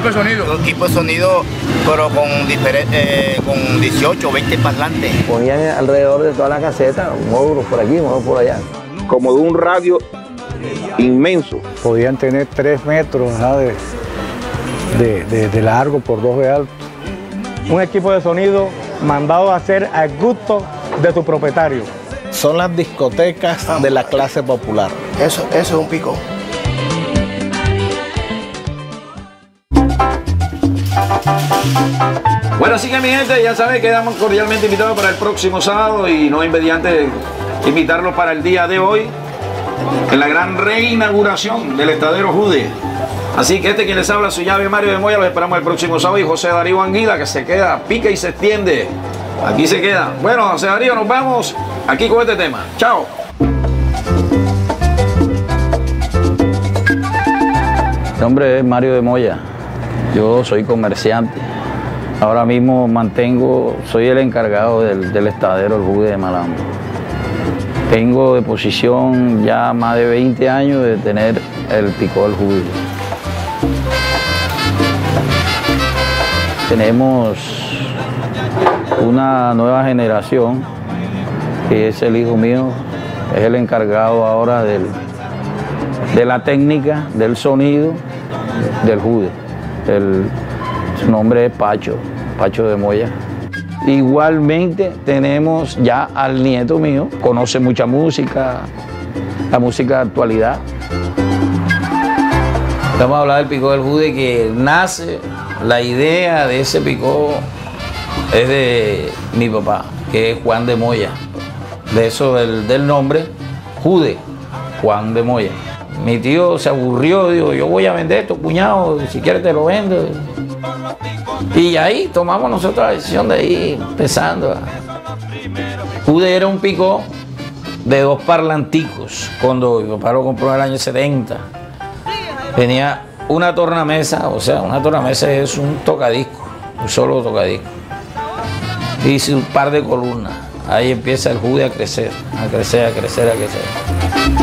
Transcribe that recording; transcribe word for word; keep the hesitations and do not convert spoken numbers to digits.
equipo de sonido? Un equipo de sonido, pero con, eh, con dieciocho o veinte parlantes. Ponían alrededor de toda la caseta, módulos por aquí, módulos por allá. Como de un radio inmenso. Podían tener tres metros ¿no? de, de, de, de largo por dos de alto. Un equipo de sonido mandado a hacer al gusto de su propietario. Son las discotecas de la clase popular. Eso, eso es un pico. Bueno, así que mi gente, ya saben, quedamos cordialmente invitados para el próximo sábado y no inmediante invitarlos para el día de hoy en la gran reinauguración del Estadero Jude. Así que este quien les habla, su llave Mario de Moya, los esperamos el próximo sábado, y José Darío Anguila, que se queda, pica y se extiende. Aquí se queda. Bueno, José Darío, nos vamos aquí con este tema. Chao. Mi nombre es Mario de Moya. Yo soy comerciante. Ahora mismo mantengo, soy el encargado del, del estadero El Jude de Malambo. Tengo de posición ya más de veinte años de tener el picó El Jude. Tenemos una nueva generación, que es el hijo mío, es el encargado ahora del, de la técnica, del sonido del Jude. El, su nombre es Pacho, Pacho de Moya. Igualmente tenemos ya al nieto mío, conoce mucha música, la música de actualidad. Vamos a hablar del picó del Jude, que nace, la idea de ese picó es de mi papá, que es Juan de Moya. De eso del, del nombre, Jude, Juan de Moya. Mi tío se aburrió, dijo, yo voy a vender esto, cuñado, si quieres te lo vendo. Y ahí tomamos nosotros la decisión de ir empezando. Jude era un picó de dos parlanticos, cuando mi papá lo compró en el año setenta. Tenía una tornamesa, o sea, una tornamesa es un tocadisco, un solo tocadisco. Y un par de columnas. Ahí empieza el Jude a crecer, a crecer, a crecer, a crecer.